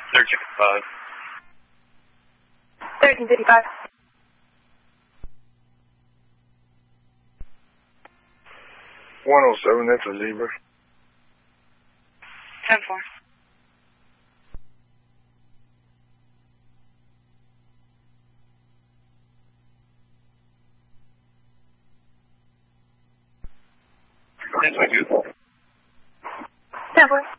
1355. 1355. 107, that's a zebra. 10-4. That's my good. 10-4.